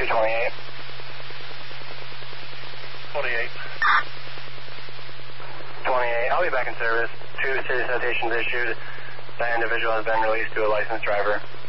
228. 28. 28. I'll be back in service. 2 city citations issued. That individual has been released to a licensed driver.